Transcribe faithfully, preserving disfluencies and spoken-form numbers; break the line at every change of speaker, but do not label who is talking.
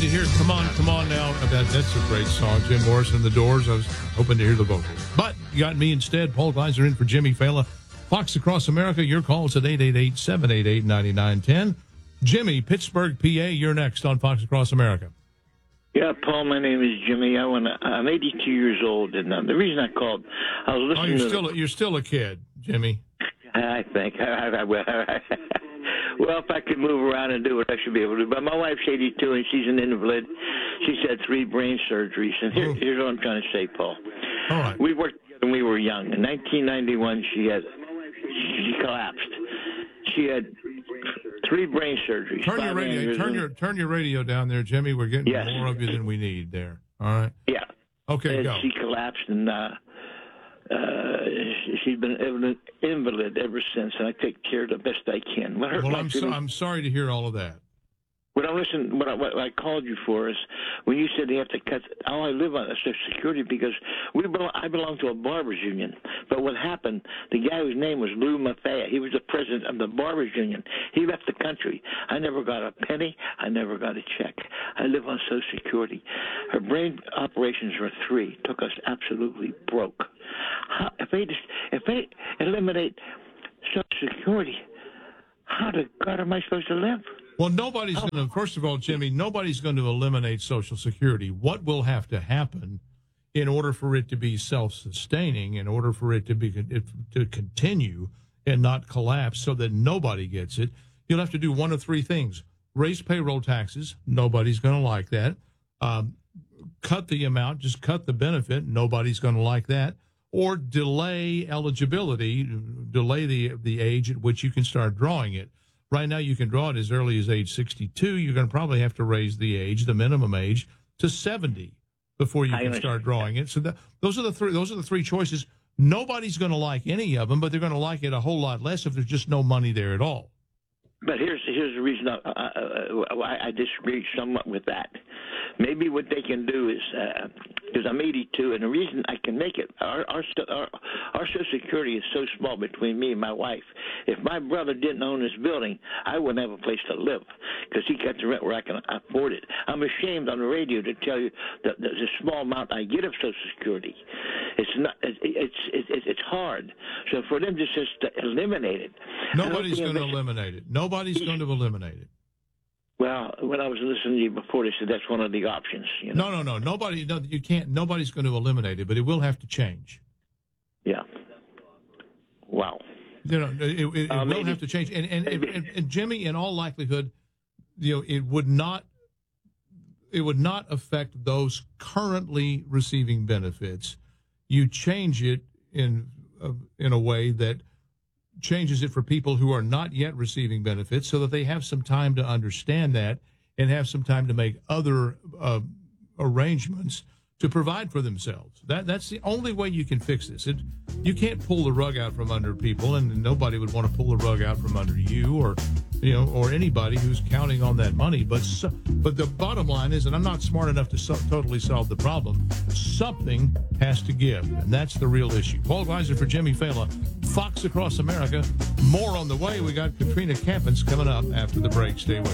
to hear Come On, Come On Now. That, that's a great song. Jim Morrison and the Doors. I was hoping to hear the vocals. But you got me instead. Paul Gleiser in for Jimmy Fallon. Fox Across America, your calls at eight eight eight, seven eight eight, nine nine one zero. Jimmy, Pittsburgh, P A, you're next on Fox Across America.
Yeah, Paul, my name is Jimmy. I wanna, I'm eighty-two years old, and uh, the reason I called, I was listening
oh, you're
to...
Still,
the,
you're still a kid, Jimmy.
I think. I, I, I, well, if I could move around and do it, I should be able to. But my wife's eighty-two, and she's an invalid. She's had three brain surgeries. And here, here's what I'm trying to say, Paul.
All right.
We worked together when we were young. In nineteen ninety-one, she had she collapsed. She had three brain surgeries.
Turn your radio. Turn your turn your radio down there, Jimmy. We're getting
yes.
more of you than we need there. All right.
Yeah.
Okay.
And
go.
She collapsed, and uh, uh, she's been an invalid ever since. And I take care the best I can. What
well, I'm so, I'm sorry to hear all of that.
What I listen, what I, what I called you for is when you said they have to cut. Oh, I live on Social Security because we belong, I belong to a barbers union. But what happened? The guy whose name was Lou Maffei. He was the president of the barbers union. He left the country. I never got a penny. I never got a check. I live on Social Security. Her brain operations were three. Took us absolutely broke. How, if they just, if they eliminate Social Security, how the God am I supposed to live?
Well, nobody's going to, first of all, Jimmy, nobody's going to eliminate Social Security. What will have to happen in order for it to be self-sustaining, in order for it to be to continue and not collapse so that nobody gets it, you'll have to do one of three things. Raise payroll taxes. Nobody's going to like that. Um, cut the amount, just cut the benefit. Nobody's going to like that. Or delay eligibility, delay the the age at which you can start drawing it. Right now, you can draw it as early as age sixty-two. You're going to probably have to raise the age, the minimum age, to seventy before you can start drawing it. So that, those are the three. Those are the three choices. Nobody's going to like any of them, but they're going to like it a whole lot less if there's just no money there at all.
But here's here's the reason I, I, I disagree somewhat with that. Maybe what they can do is, because uh, I'm eighty-two, and the reason I can make it, our, our our our Social Security is so small between me and my wife. If my brother didn't own this building, I wouldn't have a place to live because he got the rent where I can afford it. I'm ashamed on the radio to tell you that the, the small amount I get of Social Security. It's not. It's it's it's, it's hard. So for them to just to eliminate it,
nobody's going to eliminate it. Nobody's going to eliminate it.
Well, when I was listening to you before, they said that's one of the options. You know?
No, no, no. Nobody. No, you can't. Nobody's going to eliminate it, but it will have to change.
Yeah. Wow.
You know, it, it, it
uh,
will
maybe,
have to change. And and, and and Jimmy, in all likelihood, you know, it would not. It would not affect those currently receiving benefits. You change it in uh, in a way that changes it for people who are not yet receiving benefits so that they have some time to understand that and have some time to make other uh, arrangements to provide for themselves. That that's the only way you can fix this. It, you can't pull the rug out from under people, and nobody would want to pull the rug out from under you or, you know, or anybody who's counting on that money. But so, but the bottom line is, and I'm not smart enough to so, totally solve the problem, something has to give, and that's the real issue. Paul Gleiser for Jimmy Fallon, Fox Across America. More on the way. We got Katrina Campins coming up after the break. Stay with us.